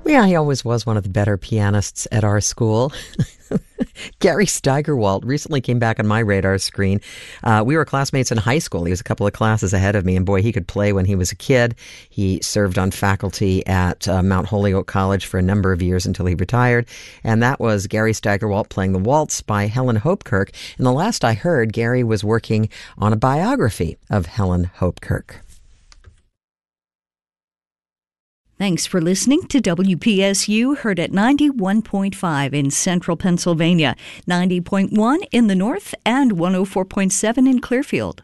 Yeah, he always was one of the better pianists at our school. Gary Steigerwalt recently came back on my radar screen. We were classmates in high school. He was a couple of classes ahead of me, and boy, he could play when he was a kid. He served on faculty at Mount Holyoke College for a number of years until he retired, and that was Gary Steigerwalt playing the Waltz by Helen Hopkirk. And the last I heard, Gary was working on a biography of Helen Hopkirk. Thanks for listening to WPSU, heard at 91.5 in central Pennsylvania, 90.1 in the north, and 104.7 in Clearfield.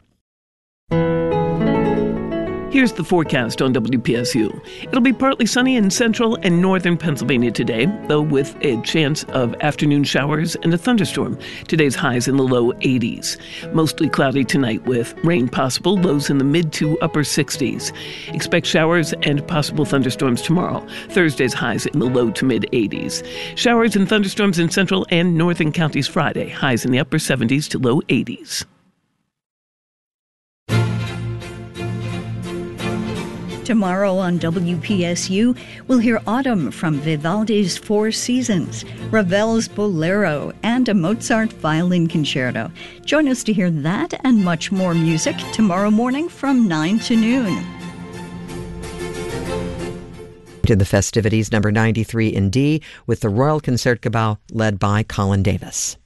Here's the forecast on WPSU. It'll be partly sunny in central and northern Pennsylvania today, though with a chance of afternoon showers and a thunderstorm. Today's highs in the low 80s. Mostly cloudy tonight with rain possible, lows in the mid to upper 60s. Expect showers and possible thunderstorms tomorrow. Thursday's highs in the low to mid 80s. Showers and thunderstorms in central and northern counties Friday. Highs in the upper 70s to low 80s. Tomorrow on WPSU, we'll hear Autumn from Vivaldi's Four Seasons, Ravel's Bolero, and a Mozart violin concerto. Join us to hear that and much more music tomorrow morning from 9 to noon. To the festivities, number 93 in D, with the Royal Concertgebouw led by Colin Davis.